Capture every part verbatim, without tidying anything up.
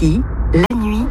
Ici, la nuit,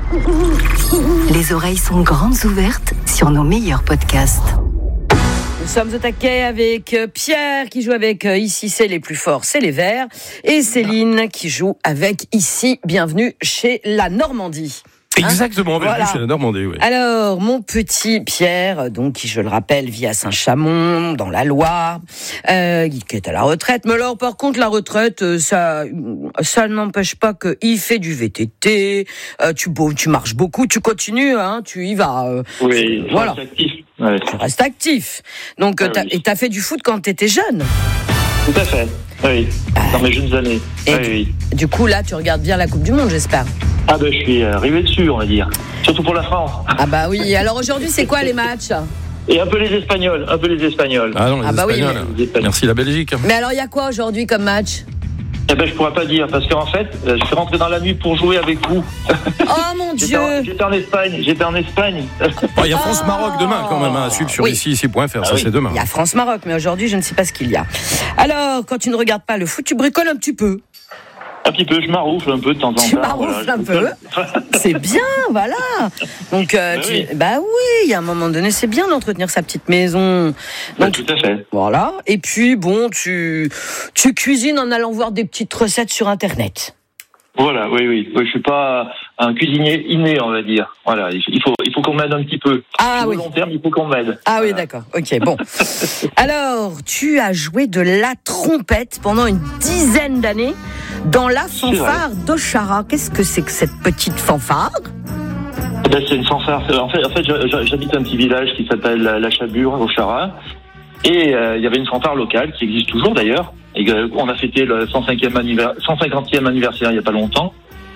les oreilles sont grandes ouvertes sur nos meilleurs podcasts. Nous sommes au taquet avec Pierre qui joue avec Ici c'est les plus forts, c'est les Verts, et Céline qui joue avec Ici, bienvenue chez la Normandie. Hein Exactement, bienvenue voilà. chez la Normandie, oui. Alors, mon petit Pierre, donc qui, je le rappelle, vit à Saint-Chamond, dans la Loire, euh, qui est à la retraite. Mais alors, par contre, la retraite, ça, ça n'empêche pas qu'il fait du V T T. Euh, tu, tu marches beaucoup, tu continues, hein, tu y vas. Euh, oui, tu, voilà. Reste actif. Ouais. Tu restes actif. Donc, ah, t'as, oui. et t'as fait du foot quand t'étais jeune. Tout à fait. Oui. Dans mes jeunes années. Et oui, oui. Du coup, là, tu regardes bien la Coupe du Monde, j'espère. Ah ben, je suis arrivé dessus, on va dire. Surtout pour la France. Ah bah oui. Alors aujourd'hui, c'est quoi les matchs ? Et un peu les Espagnols, un peu les Espagnols. Ah non, les Ah bah Espagnols. oui, mais... les Merci la Belgique. Mais alors, il y a quoi aujourd'hui comme match ? Eh ben, je pourrais pas dire, parce qu'en fait, je suis rentré dans la nuit pour jouer avec vous. Oh mon j'étais Dieu en, J'étais en Espagne, j'étais en Espagne. Il y a France-Maroc demain quand même, hein, à suivre sur Oui. ici, ici point f r, Ah ça oui. c'est demain. Il y a France-Maroc, mais aujourd'hui, je ne sais pas ce qu'il y a. Alors, quand tu ne regardes pas le foot, tu bricoles un petit peu. Un petit peu, je maroufle un peu de temps en temps. Tu maroufles un peu. C'est bien, voilà. Donc, euh, Bah tu... oui. bah oui, il y a un moment donné, c'est bien d'entretenir sa petite maison. Bah, Donc, tout à fait. voilà. Et puis, bon, tu, tu cuisines en allant voir des petites recettes sur Internet. Voilà, oui, oui. oui. Je suis pas un cuisinier inné, on va dire. Voilà, il faut, il faut qu'on m'aide un petit peu. Ah Sur oui. le long terme, il faut qu'on m'aide. Ah voilà. oui, d'accord. Ok, bon. Alors, tu as joué de la trompette pendant une dizaine d'années dans la fanfare d'Ochara. Qu'est-ce que c'est que cette petite fanfare ? Ben, c'est une fanfare. En fait, en fait, j'habite un petit village qui s'appelle La Chabure, au Chara. Et euh, il y avait une fanfare locale qui existe toujours d'ailleurs. Et euh, on a fêté le cent cinquième anniversaire, cent cinquantième anniversaire il y a pas longtemps.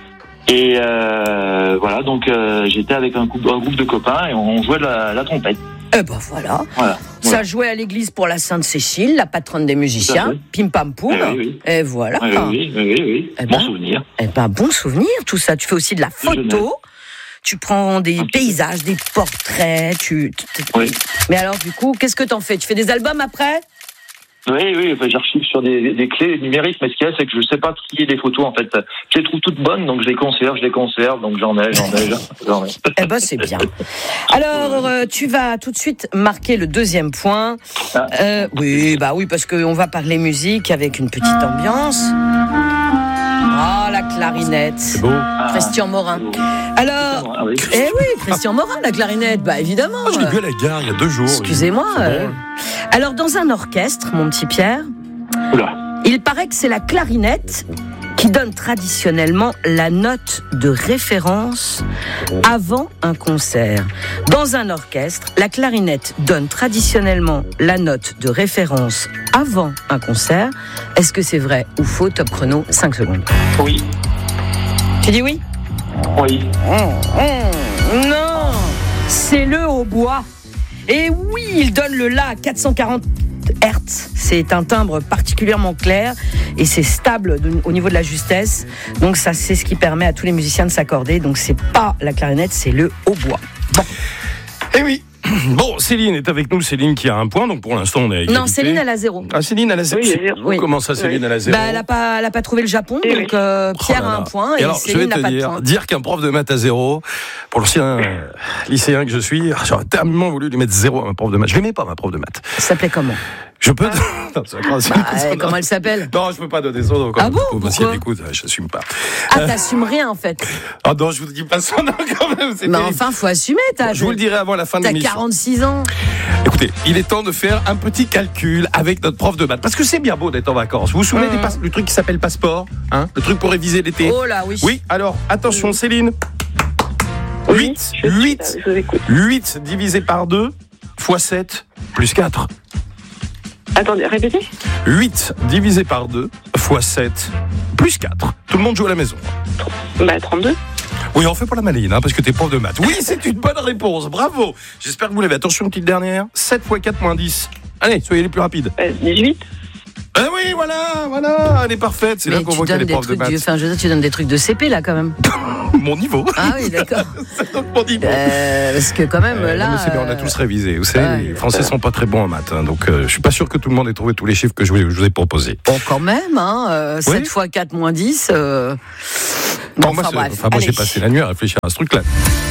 Et euh, voilà, donc euh, j'étais avec un groupe, un groupe de copains et on jouait de la, la trompette. Eh ben voilà. Voilà. Ça voilà. jouait à l'église pour la Sainte-Cécile, la patronne des musiciens. Pim pam poum. Eh oui, oui. Et voilà. Oui, oui, oui, oui, oui. Eh Bon ben, souvenir. Eh ben, bon souvenir, tout ça. Tu fais aussi de la photo. Tu prends des paysages, des portraits. Tu. Oui. Mais alors, du coup, qu'est-ce que t'en fais ? Tu fais des albums après ? Oui, oui, enfin, j'archive sur des, des clés numériques, mais ce qu'il y a, c'est que je ne sais pas trier les photos, en fait. Je les trouve toutes bonnes, donc je les conserve, je les conserve, donc j'en ai, j'en ai, j'en ai. Eh ben, c'est bien. Alors, euh, tu vas tout de suite marquer le deuxième point. Ah. Euh, oui, bah oui, parce qu'on va parler musique avec une petite ambiance. Ah, la clarinette. C'est beau. Christian Morin. Alors, Ah, oui. eh oui, Christian Morin, la clarinette, bah évidemment. Oh, je l'ai vu à la gare il y a deux jours. Excusez-moi. C'est euh. drôle. Alors, dans un orchestre, mon petit Pierre, Oula. il paraît que c'est la clarinette qui donne traditionnellement la note de référence avant un concert. Dans un orchestre, la clarinette donne traditionnellement la note de référence avant un concert. Est-ce que c'est vrai ou faux ? Top chrono, cinq secondes. Oui. Tu dis oui ? Oui. Non, c'est le hautbois. Et oui, il donne le La à quatre cent quarante hertz. C'est un timbre particulièrement clair et c'est stable de, au niveau de la justesse. Donc ça, c'est ce qui permet à tous les musiciens de s'accorder. Donc c'est pas la clarinette, c'est le hautbois. Bon. Eh oui. Bon, Céline est avec nous. Céline qui a un point, donc pour l'instant on est à égalité. Non, Céline, elle a zéro. Ah, Céline, elle a zéro. Oui, elle a zéro. Oui. Comment ça, Céline, elle a zéro? Bah, elle n'a pas, elle a pas trouvé le Japon, Eh donc euh, Pierre Oh là a un là. point Et et, alors, je vais Céline n'a te pas de dire, point. dire qu'un prof de maths a zéro, pour l'ancien euh, lycéen que je suis, j'aurais tellement voulu lui mettre zéro à ma prof de maths. Je l'aimais pas, ma prof de maths. Ça s'appelait comment ? Je peux. Non, c'est pas grave, Bah, c'est- euh, Comment elle s'appelle ? Non, je peux pas donner son nom. Ah bon, Parce pourquoi qu'elle écoute, j'assume pas. Ah, t'assumes rien en fait. Ah non, je vous dis pas son nom quand même. c'est Mais terrible. enfin, faut assumer. T'as, Je vous le dirai avant la fin de t'as l'émission. quarante-six ans. Écoutez, il est temps de faire un petit calcul avec notre prof de maths. Parce que c'est bien beau d'être en vacances. Vous vous souvenez Mmh. des passe- du truc qui s'appelle passeport, hein, le truc pour réviser l'été. Oh là, oui. Oui, alors, attention Céline. Oui, huit, je suis huit, là, je vous écoute. huit divisé par deux fois sept plus quatre. Attendez, répétez. huit divisé par deux fois sept plus quatre. Tout le monde joue à la maison. Bah, trente-deux. Oui, on fait pas la maline, hein, parce que t'es prof de maths. Oui, c'est une bonne réponse, bravo. J'espère que vous l'avez. Attention, une petite dernière. sept fois quatre moins dix. Allez, soyez les plus rapides. Euh, dix-huit. Ah oui, voilà, voilà, elle est parfaite. C'est Mais là qu'on tu voit qu'elle donnes est des prof de trucs maths. du, enfin, je veux dire, tu donnes des trucs de C P là quand même. Mon niveau. Ah oui, d'accord. C'est donc mon niveau. Euh, parce que quand même Euh, là. non, mais c'est bien, on a euh, tous révisé. Vous savez, ouais. les Français sont pas très bons en maths, hein, donc euh, je suis pas sûr que tout le monde ait trouvé tous les chiffres que je vous, je vous ai proposés. Bon, quand même, hein, euh, Oui. sept fois quatre moins dix. Euh, Bon, moi, enfin, c'est- bref, enfin, moi j'ai allez. passé la nuit à réfléchir à ce truc-là.